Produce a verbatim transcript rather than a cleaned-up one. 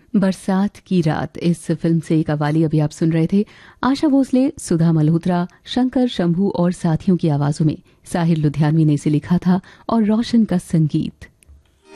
बरसात की रात इस फिल्म से कव्वाली अभी आप सुन रहे थे। आशा भोसले, सुधा मल्होत्रा, शंकर शंभू और साथियों की आवाजों में साहिर लुधियानवी ने इसे लिखा था और रोशन का संगीत।